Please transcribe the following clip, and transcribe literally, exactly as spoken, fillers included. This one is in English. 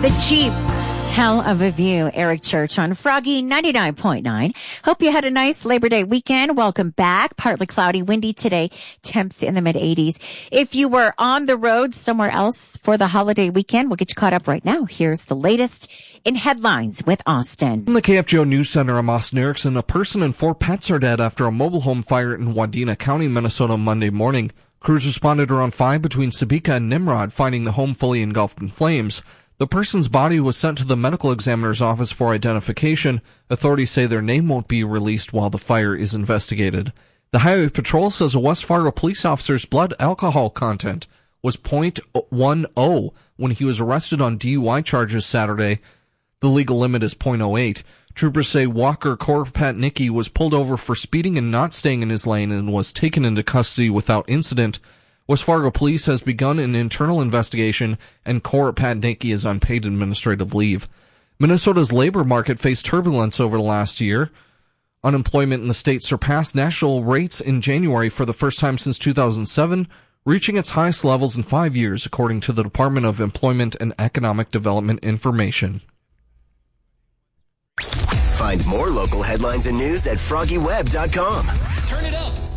The Jeep. Hell of a view. Eric Church on Froggy ninety-nine point nine. Hope you had a nice Labor Day weekend. Welcome back. Partly cloudy, windy today. Temps in the mid eighties. If you were on the road somewhere else for the holiday weekend, we'll get you caught up right now. Here's the latest in headlines with Austin. From the K F G O News Center, I'm Austin Erickson. A person and four pets are dead after a mobile home fire in Wadena County, Minnesota, Monday morning. Crews responded around five between Sabika and Nimrod, finding the home fully engulfed in flames. The person's body was sent to the medical examiner's office for identification. Authorities say their name won't be released while the fire is investigated. The Highway Patrol says a West Fargo police officer's blood alcohol content was point one oh when he was arrested on D U I charges Saturday. The legal limit is point oh eight. Troopers say Walker Koropatnicki was pulled over for speeding and not staying in his lane and was taken into custody without incident. West Fargo Police has begun an internal investigation, and Koropatnicki is on paid administrative leave. Minnesota's labor market faced turbulence over the last year. Unemployment in the state surpassed national rates in January for the first time since two thousand seven, reaching its highest levels in five years, according to the Department of Employment and Economic Development information. Find more local headlines and news at froggy web dot com. Turn it up.